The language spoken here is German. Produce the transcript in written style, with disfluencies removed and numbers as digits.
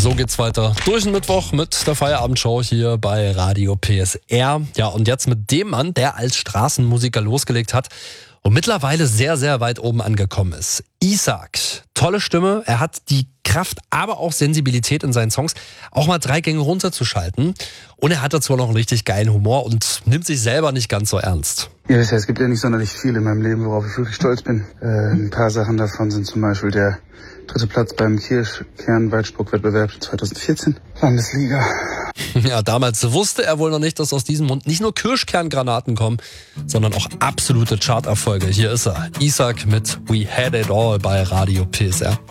So geht's weiter durch den Mittwoch mit der Feierabendshow hier bei Radio PSR. Ja, und jetzt mit dem Mann, der als Straßenmusiker losgelegt hat und mittlerweile sehr, sehr weit oben angekommen ist. Ishak, tolle Stimme, er hat die Kraft, aber auch Sensibilität in seinen Songs, auch mal 3 Gänge runterzuschalten. Und er hat dazu noch einen richtig geilen Humor und nimmt sich selber nicht ganz so ernst. Ja, es gibt ja nicht sonderlich viel in meinem Leben, worauf ich wirklich stolz bin. Ein paar Sachen davon sind zum Beispiel der 3. Platz beim Kirschkern-Weitspuck-Wettbewerb 2014, Landesliga. Ja, damals wusste er wohl noch nicht, dass aus diesem Mund nicht nur Kirschkerngranaten kommen, sondern auch absolute Charterfolge. Hier ist er, Ishak mit We Had It All bei Radio PSR.